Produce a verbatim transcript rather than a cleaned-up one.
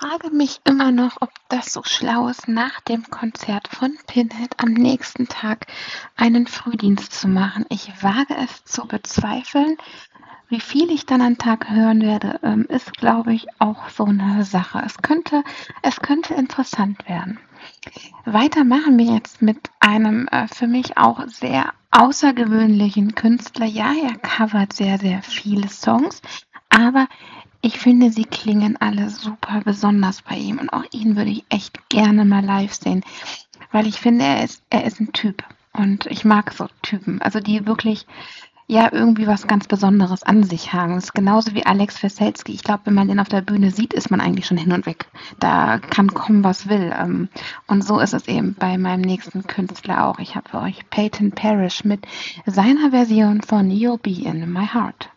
frage mich immer noch, ob das so schlau ist, nach dem Konzert von Pinhead am nächsten Tag einen Frühdienst zu machen. Ich wage es zu bezweifeln. Wie viel ich dann am Tag hören werde, ähm, ist, glaube ich, auch so eine Sache. Es könnte, es könnte interessant werden. Weiter machen wir jetzt mit einem äh, für mich auch sehr außergewöhnlichen Künstler. Ja, er covert sehr, sehr viele Songs, aber ich finde, sie klingen alle super besonders bei ihm und auch ihn würde ich echt gerne mal live sehen, weil ich finde, er ist, er ist ein Typ und ich mag so Typen, also die wirklich ja irgendwie was ganz Besonderes an sich haben. Das ist genauso wie Alex Weselski. Ich glaube, wenn man den auf der Bühne sieht, ist man eigentlich schon hin und weg. Da kann kommen, was will. ähm, Und so ist es eben bei meinem nächsten Künstler auch. Ich habe für euch Peyton Parrish mit seiner Version von You'll Be in My Heart.